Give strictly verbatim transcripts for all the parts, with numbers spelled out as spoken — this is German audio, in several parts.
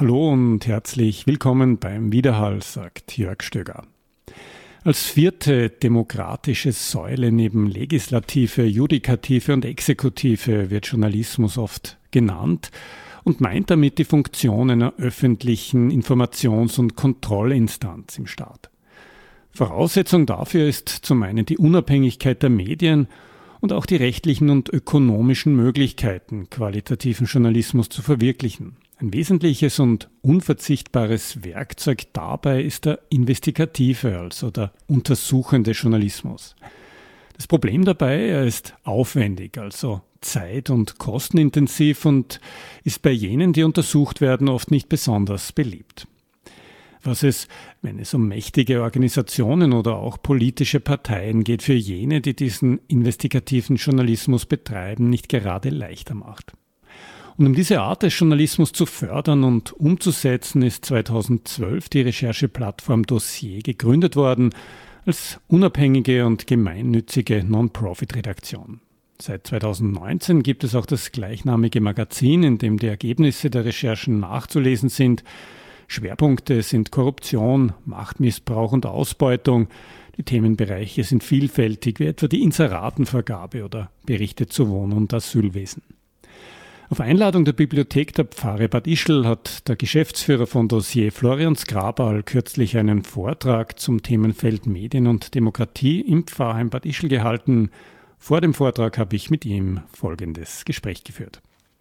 Hallo und herzlich willkommen beim Widerhall, sagt Jörg Stöger. Als vierte demokratische Säule neben Legislative, Judikative und Exekutive wird Journalismus oft genannt und meint damit die Funktion einer öffentlichen Informations- und Kontrollinstanz im Staat. Voraussetzung dafür ist zum einen die Unabhängigkeit der Medien und auch die rechtlichen und ökonomischen Möglichkeiten, qualitativen Journalismus zu verwirklichen. Ein wesentliches und unverzichtbares Werkzeug dabei ist der investigative, also der untersuchende Journalismus. Das Problem dabei, er ist aufwendig, also zeit- und kostenintensiv und ist bei jenen, die untersucht werden, oft nicht besonders beliebt. Was es, wenn es um mächtige Organisationen oder auch politische Parteien geht, für jene, die diesen investigativen Journalismus betreiben, nicht gerade leichter macht. Und um diese Art des Journalismus zu fördern und umzusetzen, ist zweitausendzwölf die Rechercheplattform Dossier gegründet worden als unabhängige und gemeinnützige Non-Profit-Redaktion. Seit zweitausendneunzehn gibt es auch das gleichnamige Magazin, in dem die Ergebnisse der Recherchen nachzulesen sind. Schwerpunkte sind Korruption, Machtmissbrauch und Ausbeutung. Die Themenbereiche sind vielfältig, wie etwa die Inseratenvergabe oder Berichte zu Wohn- und Asylwesen. Auf Einladung der Bibliothek der Pfarre Bad Ischl hat der Geschäftsführer von Dossier, Florian Skrabal, kürzlich einen Vortrag zum Themenfeld Medien und Demokratie im Pfarrheim Bad Ischl gehalten. Vor dem Vortrag habe ich mit ihm folgendes Gespräch geführt.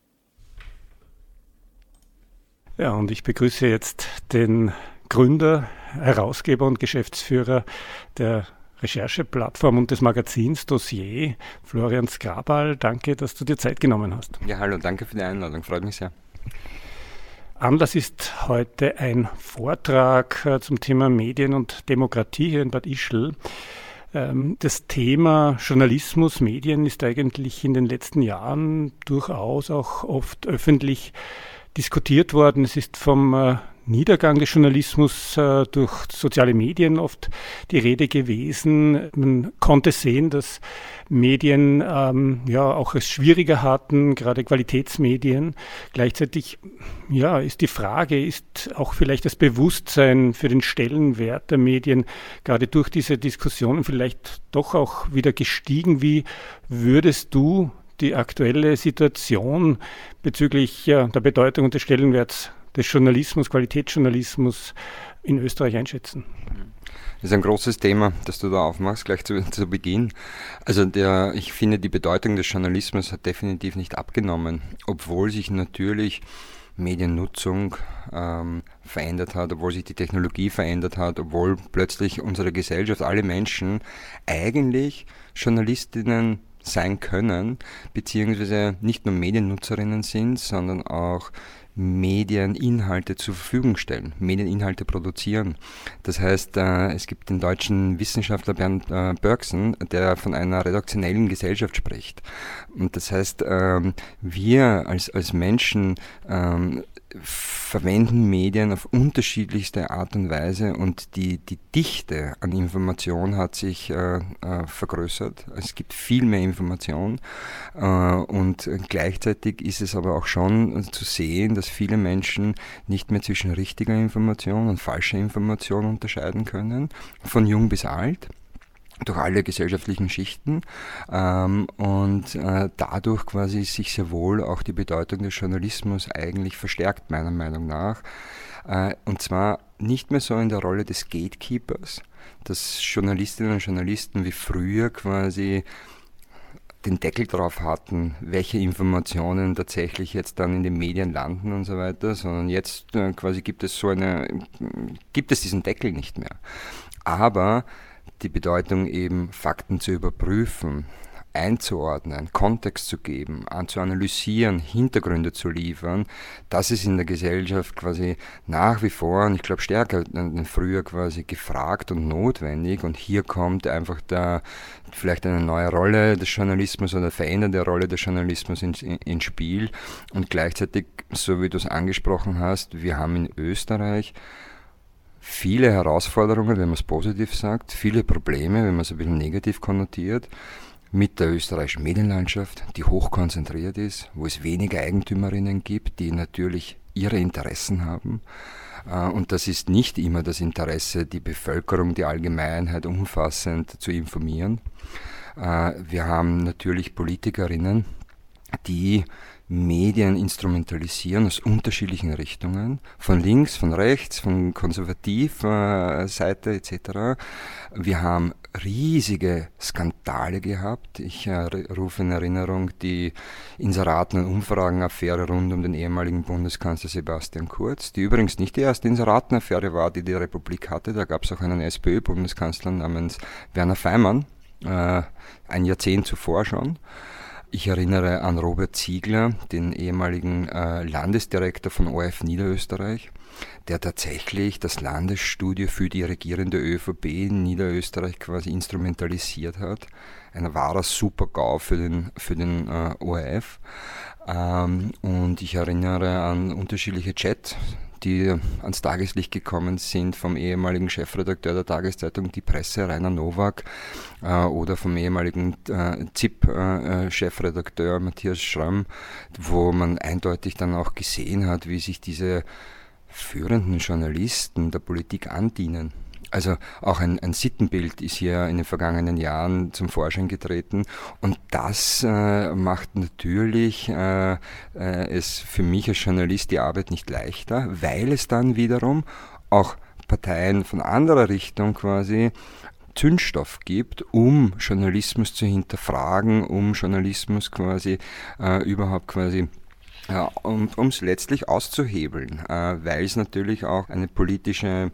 Ja, und ich begrüße jetzt den Gründer, Herausgeber und Geschäftsführer der Rechercheplattform und des Magazins Dossier, Florian Skrabal. Danke, dass du dir Zeit genommen hast. Ja, hallo, danke für die Einladung, freut mich sehr. Anlass ist heute ein Vortrag zum Thema Medien und Demokratie hier in Bad Ischl. Das Thema Journalismus, Medien ist eigentlich in den letzten Jahren durchaus auch oft öffentlich diskutiert worden. Es ist vom äh, Niedergang des Journalismus äh, durch soziale Medien oft die Rede gewesen. Man konnte sehen, dass Medien ähm, ja auch es schwieriger hatten, gerade Qualitätsmedien. Gleichzeitig ja, ist die Frage, ist auch vielleicht das Bewusstsein für den Stellenwert der Medien gerade durch diese Diskussionen vielleicht doch auch wieder gestiegen. Wie würdest du die aktuelle Situation bezüglich ja, der Bedeutung und des Stellenwerts des Journalismus, Qualitätsjournalismus in Österreich einschätzen? Das ist ein großes Thema, das du da aufmachst, gleich zu, zu Beginn. Also der, ich finde, die Bedeutung des Journalismus hat definitiv nicht abgenommen, obwohl sich natürlich Mediennutzung ähm, verändert hat, obwohl sich die Technologie verändert hat, obwohl plötzlich unsere Gesellschaft, alle Menschen eigentlich Journalistinnen sein können, beziehungsweise nicht nur Mediennutzerinnen sind, sondern auch Medieninhalte zur Verfügung stellen, Medieninhalte produzieren. Das heißt, äh, es gibt den deutschen Wissenschaftler Bernd äh, Bergson, der von einer redaktionellen Gesellschaft spricht. Und das heißt, ähm, wir als, als Menschen ähm, verwenden Medien auf unterschiedlichste Art und Weise und die, die Dichte an Information hat sich äh, äh, vergrößert. Es gibt viel mehr Information äh, und gleichzeitig ist es aber auch schon zu sehen, dass viele Menschen nicht mehr zwischen richtiger Information und falscher Information unterscheiden können, von jung bis alt, durch alle gesellschaftlichen Schichten ähm, und äh, dadurch quasi sich sehr wohl auch die Bedeutung des Journalismus eigentlich verstärkt, meiner Meinung nach. Äh, und zwar nicht mehr so in der Rolle des Gatekeepers, dass Journalistinnen und Journalisten wie früher quasi den Deckel drauf hatten, welche Informationen tatsächlich jetzt dann in den Medien landen und so weiter, sondern jetzt äh, quasi gibt es so eine, gibt es diesen Deckel nicht mehr. Aber die Bedeutung eben, Fakten zu überprüfen, einzuordnen, Kontext zu geben, zu analysieren, Hintergründe zu liefern, das ist in der Gesellschaft quasi nach wie vor, und ich glaube stärker als früher quasi gefragt und notwendig. Und hier kommt einfach da vielleicht eine neue Rolle des Journalismus oder veränderte Rolle des Journalismus ins, ins Spiel. Und gleichzeitig, so wie du es angesprochen hast, wir haben in Österreich viele Herausforderungen, wenn man es positiv sagt, viele Probleme, wenn man es ein bisschen negativ konnotiert. mit der österreichischen Medienlandschaft, die hochkonzentriert ist, wo es wenige Eigentümerinnen gibt, die natürlich ihre Interessen haben. Und das ist nicht immer das Interesse, die Bevölkerung, die Allgemeinheit umfassend zu informieren. Wir haben natürlich Politikerinnen, die Medien instrumentalisieren aus unterschiedlichen Richtungen, von links, von rechts, von konservativer Seite et cetera. Wir haben riesige Skandale gehabt. Ich äh, rufe in Erinnerung die Inseraten- und Umfragenaffäre rund um den ehemaligen Bundeskanzler Sebastian Kurz, die übrigens nicht die erste Inseratenaffäre war, die die Republik hatte. Da gab es auch einen SPÖ-Bundeskanzler namens Werner Feimann, äh, ein Jahrzehnt zuvor schon. Ich erinnere an Robert Ziegler, den ehemaligen äh, Landesdirektor von O R F Niederösterreich, der tatsächlich das Landesstudio für die regierende ÖVP in Niederösterreich quasi instrumentalisiert hat. Ein wahrer Super-GAU für den, für den äh, O R F. Ähm, und ich erinnere an unterschiedliche Chats, die ans Tageslicht gekommen sind vom ehemaligen Chefredakteur der Tageszeitung Die Presse, Rainer Nowak, äh, oder vom ehemaligen äh, Z I P-Chefredakteur äh, Matthias Schramm, wo man eindeutig dann auch gesehen hat, wie sich diese führenden Journalisten der Politik andienen. Also auch ein, ein Sittenbild ist hier in den vergangenen Jahren zum Vorschein getreten, und das äh, macht natürlich äh, äh, es für mich als Journalist die Arbeit nicht leichter, weil es dann wiederum auch Parteien von anderer Richtung quasi Zündstoff gibt, um Journalismus zu hinterfragen, um Journalismus quasi äh, überhaupt quasi ja, um es letztlich auszuhebeln, äh, weil es natürlich auch eine politische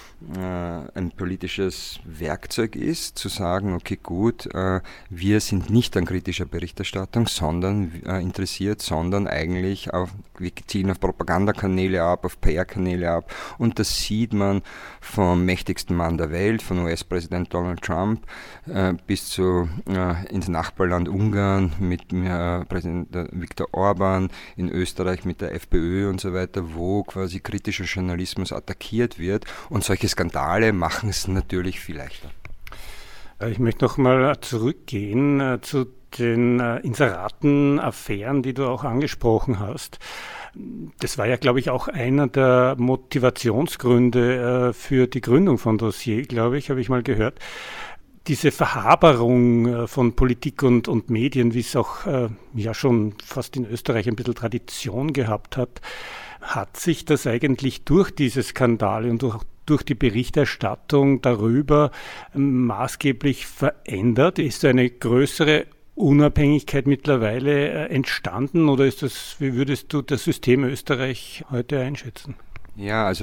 ein politisches Werkzeug ist, zu sagen, okay gut, äh, wir sind nicht an kritischer Berichterstattung, sondern äh, interessiert, sondern eigentlich auf, wir zielen auf Propagandakanäle ab, auf P R-Kanäle ab, und das sieht man vom mächtigsten Mann der Welt, von U S-Präsident Donald Trump äh, bis zu äh, ins Nachbarland Ungarn mit äh, Präsident Viktor Orban, in Österreich mit der FPÖ und so weiter, wo quasi kritischer Journalismus attackiert wird, und solche Skandale machen es natürlich viel leichter. Ich möchte noch mal zurückgehen äh, zu den äh, Inseraten-Affären, die du auch angesprochen hast. Das war ja, glaube ich, auch einer der Motivationsgründe äh, für die Gründung von Dossier, glaube ich, habe ich mal gehört. Diese Verhaberung äh, von Politik und, und Medien, wie es auch äh, ja schon fast in Österreich ein bisschen Tradition gehabt hat, hat sich das eigentlich durch diese Skandale und durch durch die Berichterstattung darüber maßgeblich verändert? Ist eine größere Unabhängigkeit mittlerweile entstanden, oder ist das, wie würdest du das System Österreich heute einschätzen? Ja, also